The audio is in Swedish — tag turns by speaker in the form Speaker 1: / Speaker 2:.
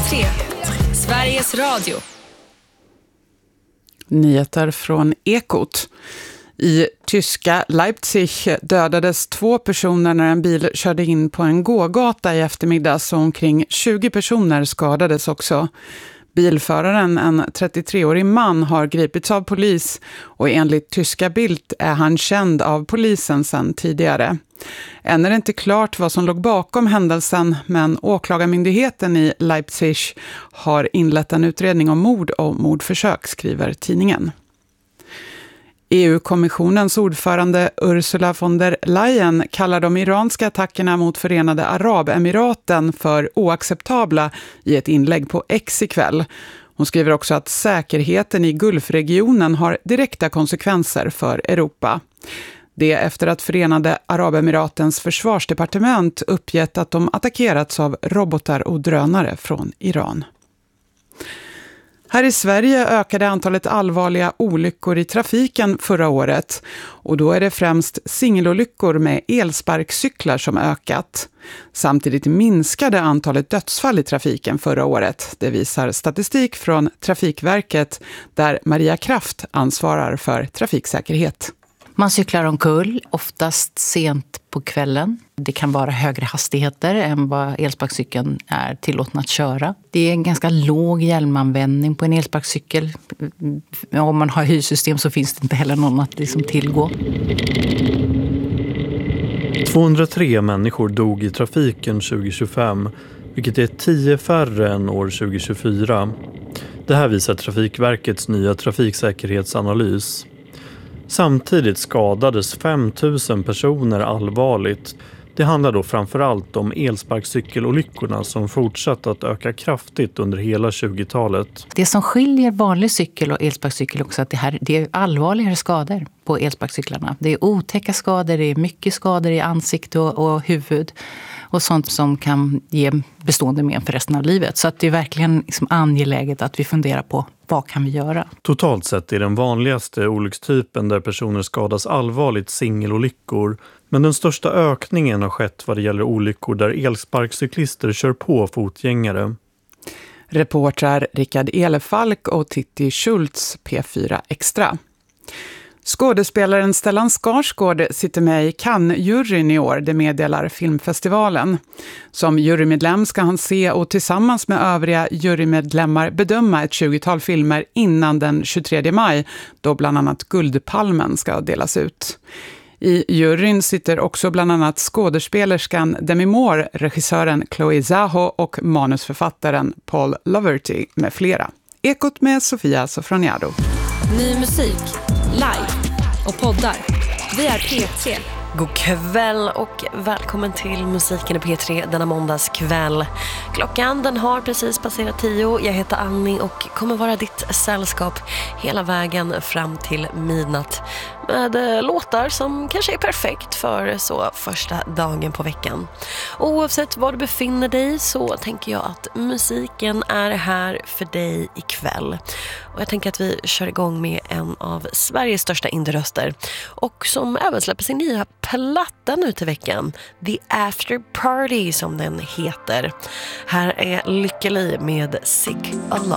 Speaker 1: P3, Sveriges Radio.
Speaker 2: Nyheter från Ekot. I tyska Leipzig dödades 2 personer när en bil körde in på en gågata i eftermiddag, så omkring 20 personer skadades också. Bilföraren, en 33-årig man, har gripits av polis och enligt tyska Bild är han känd av polisen sedan tidigare. Än är det inte klart vad som låg bakom händelsen, men åklagarmyndigheten i Leipzig har inlett en utredning om mord och mordförsök, skriver tidningen. EU-kommissionens ordförande Ursula von der Leyen kallar de iranska attackerna mot Förenade Arabemiraten för oacceptabla i ett inlägg på X ikväll. Hon skriver också att säkerheten i Gulfregionen har direkta konsekvenser för Europa. Det efter att Förenade Arabemiratens försvarsdepartement uppgett att de attackerats av robotar och drönare från Iran. Här i Sverige ökade antalet allvarliga olyckor i trafiken förra året, och då är det främst singelolyckor med elsparkcyklar som ökat. Samtidigt minskade antalet dödsfall i trafiken förra året. Det visar statistik från Trafikverket, där Maria Kraft ansvarar för trafiksäkerhet.
Speaker 3: Man cyklar omkull, oftast sent på kvällen. Det kan vara högre hastigheter än vad elsparkcykeln är tillåten att köra. Det är en ganska låg hjälmanvändning på en elsparkcykel. Om man har hyrsystem så finns det inte heller någon att tillgå.
Speaker 4: 203 människor dog i trafiken 2025, vilket är 10 färre än år 2024. Det här visar Trafikverkets nya trafiksäkerhetsanalys. Samtidigt skadades 5 000 personer allvarligt. Det handlar då framförallt om elsparkcykelolyckorna som fortsatt att öka kraftigt under hela 20-talet.
Speaker 3: Det som skiljer vanlig cykel och elsparkcykel också är att det är allvarligare skador på elsparkcyklarna. Det är otäcka skador, det är mycket skador i ansikte och huvud och sånt som kan ge bestående men för resten av livet. Så att det är verkligen angeläget att vi funderar på vad kan vi göra.
Speaker 4: Totalt sett är den vanligaste olyckstypen där personer skadas allvarligt singelolyckor. Men den största ökningen har skett vad det gäller olyckor där elsparkcyklister kör på fotgängare.
Speaker 2: Reportrar Rickard Elefalk och Titti Schultz, P4 Extra. Skådespelaren Stellan Skarsgård sitter med i Cannes-juryn i år, det meddelar filmfestivalen. Som jurymedlem ska han se och tillsammans med övriga jurymedlemmar bedöma ett 20-tal filmer innan den 23 maj, då bland annat Guldpalmen ska delas ut. I juryn sitter också bland annat skådespelerskan Demi Moore, regissören Chloe Zhao och manusförfattaren Paul Loverty med flera. Ekot med Sofia Sofroniado.
Speaker 1: Ny musik, live och poddar. Vi är P3.
Speaker 5: God kväll och välkommen till Musiken i P3 denna måndagskväll. Klockan den har precis passerat 10. Jag heter Annie och kommer vara ditt sällskap hela vägen fram till midnatt. Med låtar som kanske är perfekt för så första dagen på veckan. Oavsett var du befinner dig så tänker jag att musiken är här för dig ikväll. Och jag tänker att vi kör igång med en av Sveriges största indie-röster. Och som även släpper sin nya platta nu till veckan. The After Party som den heter. Här är Lykke Li med Sick Alone.